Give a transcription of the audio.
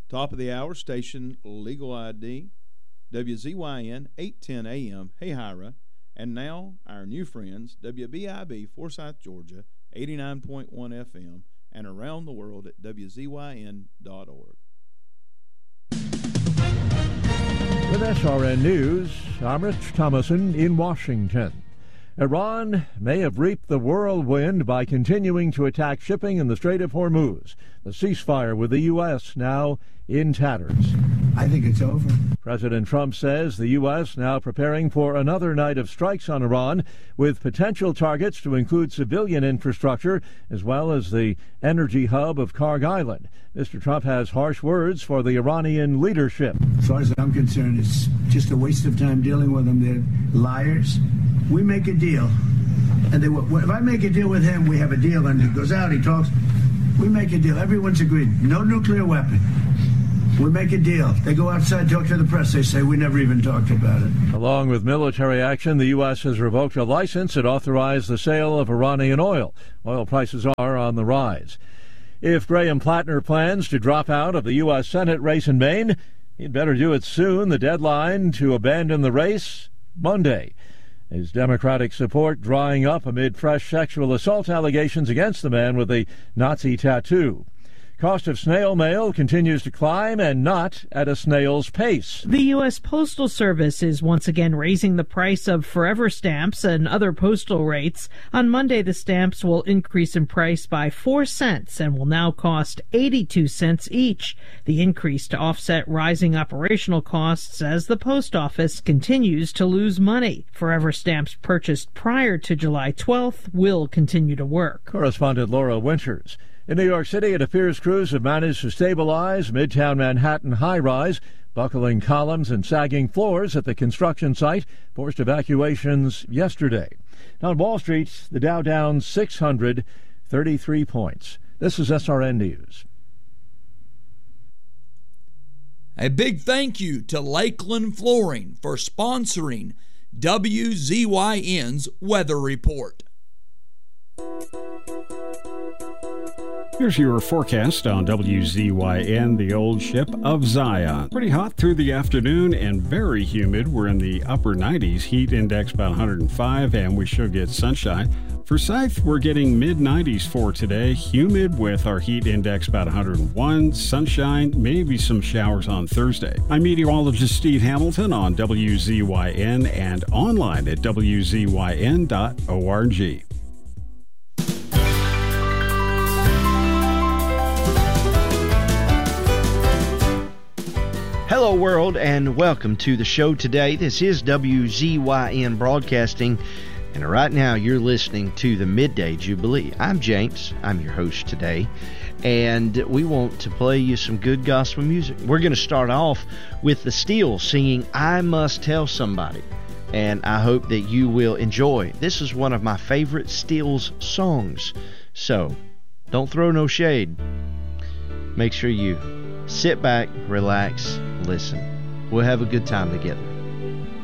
Top of the hour, station Legal ID, WZYN 810 AM, Hey Hira. And now, our new friends, WBIB, Forsyth, Georgia, 89.1 FM, and around the world at WZYN.org. With SRN News, I'm Rich Thomason in Washington. Iran may have reaped the whirlwind by continuing to attack shipping in the Strait of Hormuz. The ceasefire with the U.S. now in tatters. I think it's over. President Trump says the U.S. now preparing for another night of strikes on Iran, with potential targets to include civilian infrastructure as well as the energy hub of Karg Island. Mr. Trump has harsh words for the Iranian leadership. As far as I'm concerned, it's just a waste of time dealing with them. They're liars. We make a deal. And if I make a deal with him, we have a deal, and he goes out, he talks. We make a deal. Everyone's agreed. No nuclear weapon. We make a deal. They go outside, talk to the press. They say, we never even talked about it. Along with military action, the U.S. has revoked a license that authorized the sale of Iranian oil. Oil prices are on the rise. If Graham Plattner plans to drop out of the U.S. Senate race in Maine, he'd better do it soon. The deadline to abandon the race, Monday. His Democratic support drying up amid fresh sexual assault allegations against the man with the Nazi tattoo. Cost of snail mail continues to climb, and not at a snail's pace. The U.S. Postal Service is once again raising the price of forever stamps and other postal rates. On Monday, the stamps will increase in price by 4 cents and will now cost 82 cents each. The increase to offset rising operational costs as the post office continues to lose money. Forever stamps purchased prior to July 12th will continue to work. Correspondent Laura Winters. In New York City, it appears crews have managed to stabilize Midtown Manhattan high-rise. Buckling columns and sagging floors at the construction site forced evacuations yesterday. On Wall Street, the Dow down 633 points. This is SRN News. A big thank you to Lakeland Flooring for sponsoring WZYN's Weather Report. Here's your forecast on WZYN, the old ship of Zion. Pretty hot through the afternoon and very humid. We're in the upper 90s, heat index about 105, and we should get sunshine. For Forsyth, we're getting mid-90s for today, humid with our heat index about 101, sunshine, maybe some showers on Thursday. I'm meteorologist Steve Hamilton on WZYN and online at WZYN.org. Hello, world, and welcome to the show today. This is WZYN Broadcasting, and right now you're listening to the Midday Jubilee. I'm James. I'm your host today, and we want to play you some good gospel music. We're going to start off with the Steels singing I Must Tell Somebody, and I hope that you will enjoy. This is one of my favorite Steels songs, so don't throw no shade. Make sure you sit back, relax, listen. We'll have a good time together.